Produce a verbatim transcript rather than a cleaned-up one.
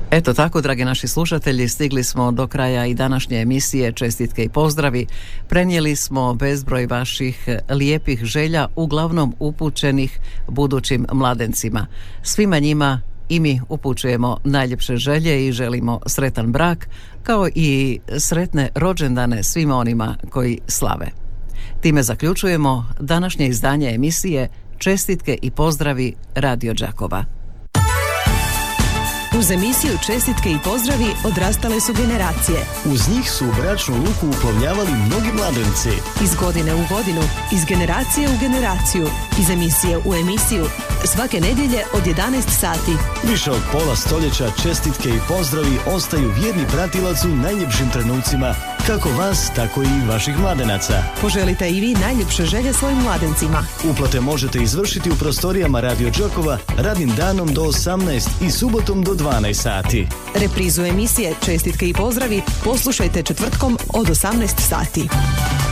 Eto tako, dragi naši slušatelji, stigli smo do kraja i današnje emisije Čestitke i pozdravi. Prenijeli smo bezbroj vaših lijepih želja, uglavnom upućenih budućim mladencima. Svima njima i mi upućujemo najljepše želje i želimo sretan brak, kao i sretne rođendane svima onima koji slave. Time zaključujemo današnje izdanje emisije Čestitke i pozdravi Radio Đakova. Uz emisiju Čestitke i pozdravi odrastale su generacije. Uz njih su u bračnu luku uplovljavali mnogi mladenci. Iz godine u godinu, iz generacije u generaciju, iz emisije u emisiju, svake nedjelje od jedanaest sati. Više od pola stoljeća čestitke i pozdravi ostaju vjerni pratilac u najljepšim trenucima, kako vas, tako i vaših mladenaca. Poželite i vi najljepše želje svojim mladencima. Uplate možete izvršiti u prostorijama Radio Đakova radnim danom do osamnaest i subotom do dvanaest sati. Reprizu emisije Čestitke i pozdravi poslušajte četvrtkom od osamnaest sati.